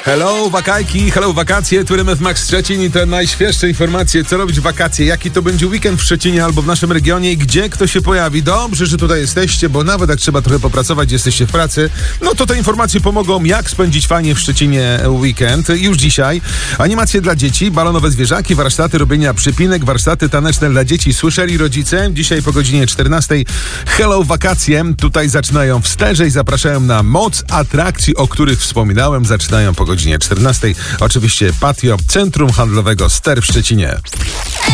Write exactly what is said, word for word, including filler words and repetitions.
Hello, wakajki, hello, wakacje, tu R M F Max Szczecin i te najświeższe informacje, co robić w wakacje, jaki to będzie weekend w Szczecinie albo w naszym regionie i gdzie kto się pojawi. Dobrze, że tutaj jesteście, bo nawet jak trzeba trochę popracować, jesteście w pracy, no to te informacje pomogą, jak spędzić fajnie w Szczecinie weekend. Już dzisiaj animacje dla dzieci, balonowe zwierzaki, warsztaty robienia przypinek, warsztaty taneczne dla dzieci. Słyszeli rodzice? Dzisiaj po godzinie czternastej hello, wakacje. Tutaj zaczynają w sterze i zapraszają na moc atrakcji, o których wspominałem. Zaczynają po godzinie czternastej. Oczywiście patio Centrum Handlowego Ster w Szczecinie.